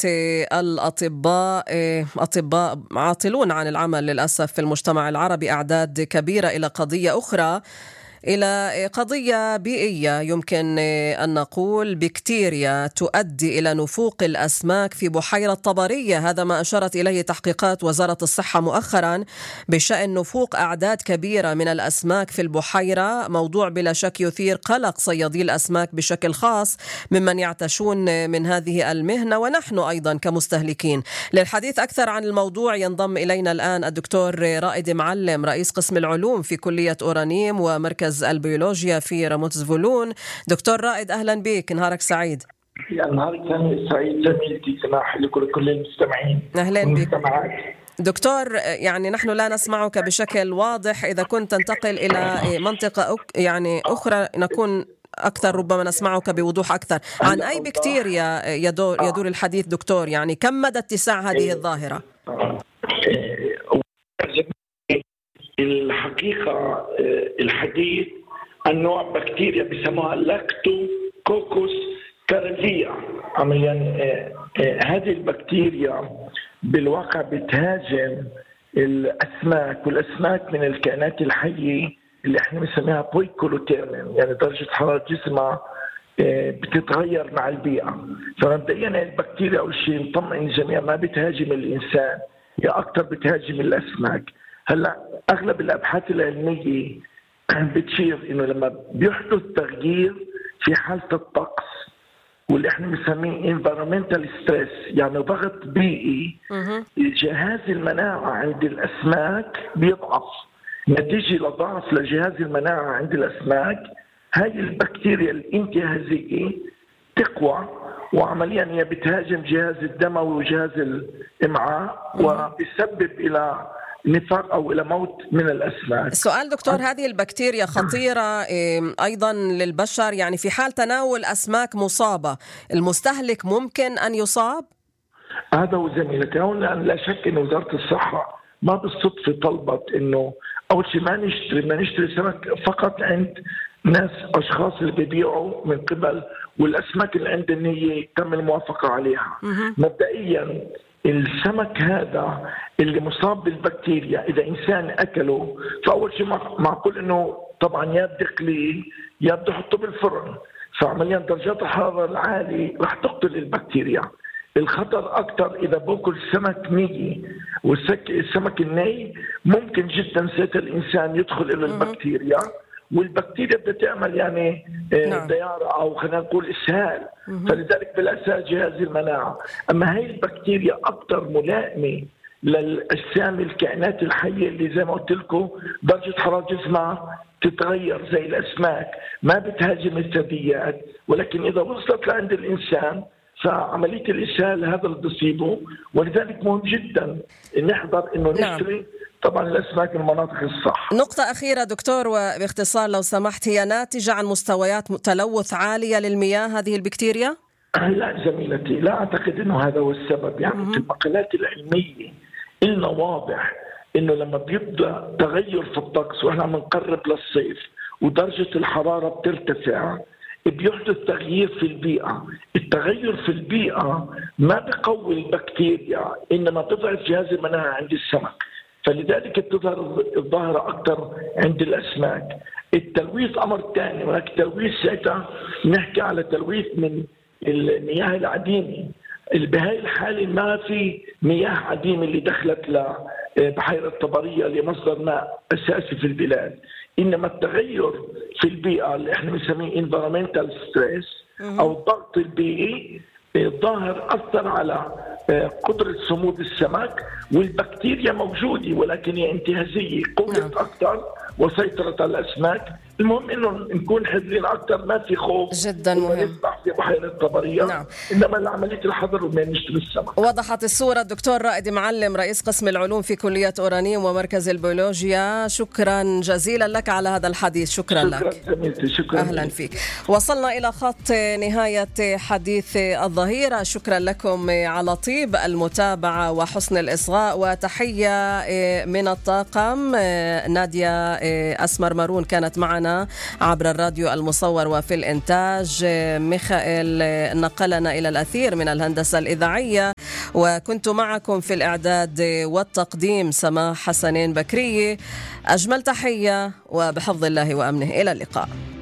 أطباء عاطلون عن العمل للأسف في المجتمع العربي، أعداد كبيرة، إلى قضية أخرى، إلى قضية بيئية يمكن أن نقول بكتيريا تؤدي إلى نفوق الأسماك في بحيرة طبرية. هذا ما أشارت إليه تحقيقات وزارة الصحة مؤخرا بشأن نفوق أعداد كبيرة من الأسماك في البحيرة، موضوع بلا شك يثير قلق صيادي الأسماك بشكل خاص ممن يعتشون من هذه المهنة، ونحن أيضا كمستهلكين. للحديث أكثر عن الموضوع ينضم إلينا الآن الدكتور رائد معلم، رئيس قسم العلوم في كلية أورانيم ومركز البيولوجيا في راموت زفولون. دكتور رائد، أهلا بك، نهارك سعيد. نهارك سعيد جميلتي، سماح لكل المستمعين. أهلا بك دكتور. يعني نحن لا نسمعك بشكل واضح، إذا كنت تنتقل إلى منطقة أخرى نكون أكثر، ربما نسمعك بوضوح أكثر. عن أي بكتيريا يدور الحديث دكتور؟ يعني كم مدى اتساع هذه الظاهرة؟ الحقيقة الحديث عن نوع بكتيريا بيسموها لاكتوكوكوس كاريليا. عمليا هذه البكتيريا بالواقع بتهاجم الأسماك، والأسماك من الكائنات الحية اللي احنا بنسميها بويكولوتيرمين، يعني درجة حرارة جسمها بتتغير مع البيئة. فمبدئيا البكتيريا أول شيء نطمئن الجميع ما بتهاجم الإنسان، هي أكثر بتهاجم الأسماك. هلا اغلب الابحاث العلميه بتشير انه لما بيحدث تغيير في حاله الطقس واللي احنا بنسميه environmental stress، يعني ضغط بيئي، جهاز المناعه عند الاسماك بيضعف. نتيجه لضعف لجهاز المناعه عند الاسماك، هاي البكتيريا الانتهازيه تقوى، وعمليا هي بتهاجم جهاز الدموي وجهاز الامعاء، وبيسبب الى نفاق أو إلى موت من الأسماك. السؤال دكتور، هذه البكتيريا خطيرة أيضا للبشر؟ يعني في حال تناول أسماك مصابة المستهلك ممكن أن يصاب؟ هذا هو زميلتي. هون لا شك أن وزارة الصحة ما بالصدفة طلبت أنه أول شيء ما نشتري سمك فقط عند ناس أشخاص اللي بيبيعوا من قبل، والأسماك اللي عند النية تم الموافقة عليها. مبدئيا السمك هذا اللي مصاب بالبكتيريا إذا إنسان أكله، فأول شيء معقول إنه طبعا يا بده يقليه يا بده يحطه بالفرن، فعمليا درجات الحرارة العالية رح تقتل البكتيريا. الخطر أكثر إذا باكل سمك ني، والسمك الني ممكن جدا ساعتها الإنسان يدخل إلى البكتيريا، والبكتيريا بدها تعمل يعني ديارة أو خلينا نقول إسهال، فلذلك بالأساس جهاز المناعة. أما هاي البكتيريا أكثر ملائمة للأجسام الكائنات الحية اللي زي ما قلت لكم درجة حرارة جسمها تتغير زي الأسماك، ما بتهاجم الثدييات، ولكن إذا وصلت لعند الإنسان فعملية الإسهال هذا اللي بيصيبه. ولذلك مهم جدا نحضر إنه نشتري طبعا الأسماك من المناطق الصح. نقطة أخيرة دكتور وباختصار لو سمحت، هي ناتجة عن مستويات تلوث عالية للمياه هذه البكتيريا؟ لا زميلتي، لا أعتقد أنه هذا هو السبب. يعني في المقالات العلمية إلنا واضح أنه لما بيبدأ تغير في الطقس وإحنا بنقرب للصيف ودرجة الحرارة بترتفع، بيحدث تغيير في البيئة. التغير في البيئة ما بيقوي البكتيريا، إنما بيضعف جهاز المناعة عند السمك، فلذلك بتظهر الظاهرة أكثر عند الأسماك. التلويث أمر ثاني، ولكن التلويث ساعتها نحكي على تلويث من المياه العديمة. بهاي الحالة ما في مياه عديمة اللي دخلت لبحيرة طبرية لمصدر ماء أساسي في البلاد، إنما التغير في البيئة اللي احنا بنسميه environmental stress أو الضغط البيئي الظاهر أثر على قدرة صمود السمك، والبكتيريا موجودة ولكن هي انتهازية قوت أكثر وسيطرت على الأسماك. المهم إنه نكون حذرين أكثر، ما في خوف جدا مهم نسبح في بحيرة طبرية. إنما عملية الحظر وما نشتري السمك. وضحت الصورة. الدكتور رائد معلم، رئيس قسم العلوم في كلية أورانيم ومركز البيولوجيا، شكرا جزيلا لك على هذا الحديث. شكرا لك. شكرا أهلا فيك. وصلنا إلى خط نهاية حديث الظهيرة. شكرا لكم على طيب المتابعة وحسن الإصغاء، وتحية من الطاقم. نادية أسمر مارون كانت معنا عبر الراديو المصور وفي الإنتاج. ميخائيل نقلنا إلى الأثير من الهندسة الإذاعية. وكنت معكم في الإعداد والتقديم سماح حسنين بكري. أجمل تحية وبحفظ الله وأمنه، إلى اللقاء.